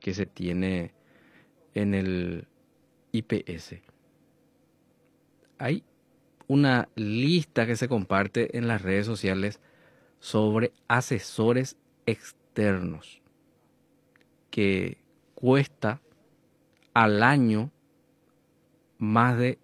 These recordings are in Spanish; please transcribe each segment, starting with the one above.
que se tiene en el IPS. Hay una lista que se comparte en las redes sociales sobre asesores externos que cuesta al año más de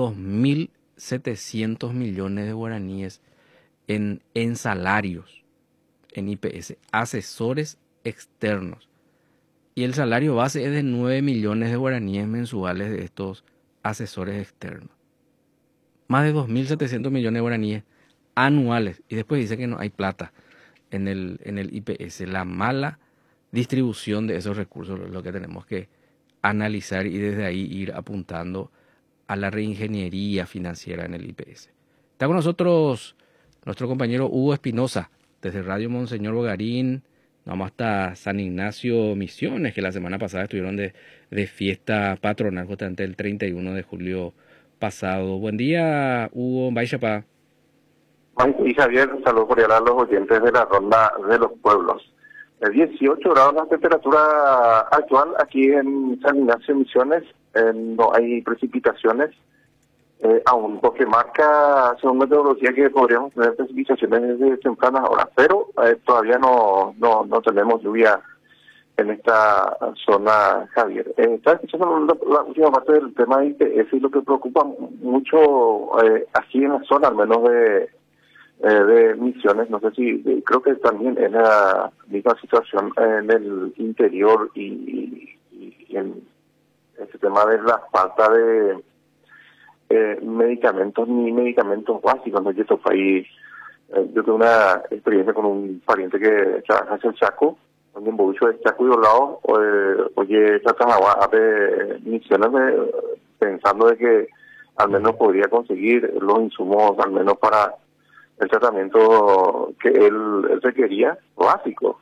2.700 millones de guaraníes en salarios en IPS, asesores externos. Y el salario base es de 9 millones de guaraníes mensuales de estos asesores externos. Más de 2.700 millones de guaraníes anuales. Y después dice que no hay plata en el IPS. La mala distribución de esos recursos es lo que tenemos que analizar y desde ahí ir apuntando a la reingeniería financiera en el IPS. Está con nosotros nuestro compañero Hugo Espinosa, desde Radio Monseñor Bogarín. Vamos hasta San Ignacio Misiones, que la semana pasada estuvieron de fiesta patronal, justamente el 31 de julio pasado. Buen día, Hugo. Baixapa. Y Javier, un saludo cordial a los oyentes de la Ronda de los Pueblos. 18 grados la temperatura actual aquí en San Ignacio Misiones. No hay precipitaciones. Aún porque marca, según meteorología, que podríamos tener precipitaciones desde tempranas horas, pero todavía no tenemos lluvia en esta zona, Javier. Estaba escuchando la última parte del tema de IPS y lo que preocupa mucho aquí en la zona, al menos de Misiones, no sé si, creo que también es la misma situación en el interior y en este tema de la falta de medicamentos ni medicamentos básicos. ¿No? Yo tengo una experiencia con un pariente que trabaja en el Chaco, donde en Bovicho de Chaco y Olao, oye, trabajaba de Misiones pensando de que al menos podría conseguir los insumos, al menos para el tratamiento que él requería, básico.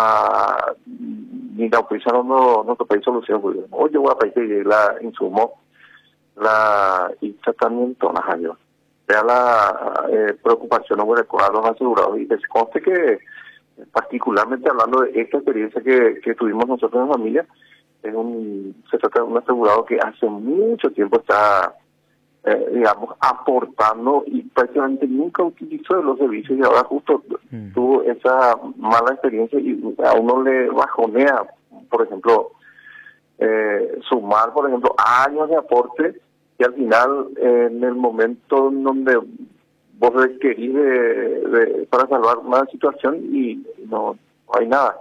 Ni la prisa no topé solución, porque oye, voy a pedir la insumo y tratamiento, años. Vea la preocupación sobre los asegurados, y les conste que, particularmente hablando de esta experiencia que tuvimos nosotros en familia, se trata de un asegurado que hace mucho tiempo está digamos, aportando y prácticamente nunca utilizó los servicios, y ahora justo tuvo esa mala experiencia y a uno le bajonea, por ejemplo, sumar, por ejemplo, años de aporte, y al final, en el momento en donde vos requerís para salvar una situación y no hay nada.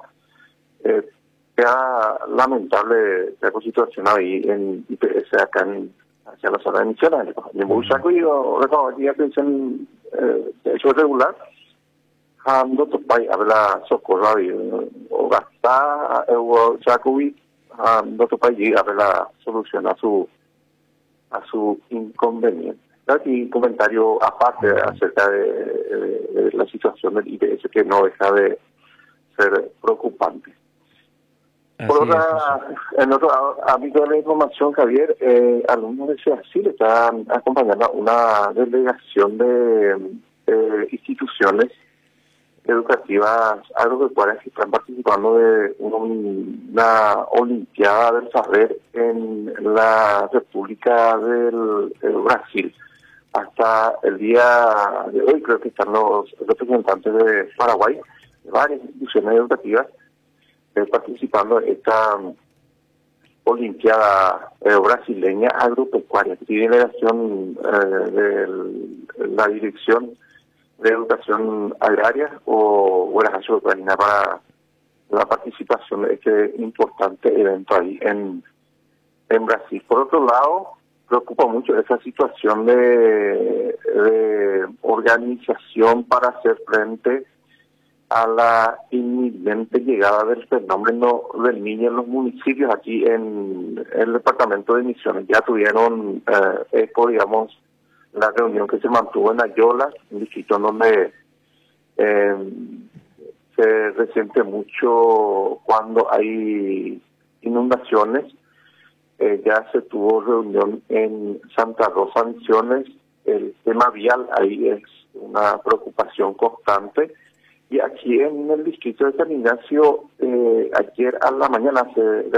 Sea lamentable la situación ahí en IPS acá hacia la zona de Misiones. En Buchaco y recaudaría pensión de hecho regular. Ando topay habla socorro o gasta o Chacobi ando topay habla solución a su inconveniente. Y un comentario aparte acerca de la situación del IPS, que no deja de ser preocupante. Por en otro ámbito de la información, Javier, alumnos de CEACIL están acompañando a una delegación de instituciones educativas agropecuarias que están participando de una Olimpiada del Saber en la República del Brasil. Hasta el día de hoy creo que están los representantes de Paraguay, de varias instituciones educativas, participando en esta Olimpiada brasileña agropecuaria, que tiene delegación de la Dirección de Educación Agraria o Guarajacho Ucrania para la participación de este importante evento ahí en Brasil. Por otro lado, preocupa mucho esa situación de organización para hacer frente a la inminente llegada del fenómeno del Niño en los municipios aquí en el departamento de Misiones. Ya tuvieron eco, digamos, la reunión que se mantuvo en Ayola, un distrito donde se resiente mucho cuando hay inundaciones. Ya se tuvo reunión en Santa Rosa, Misiones. El tema vial ahí es una preocupación constante. Y aquí en el distrito de San Ignacio, ayer a la mañana se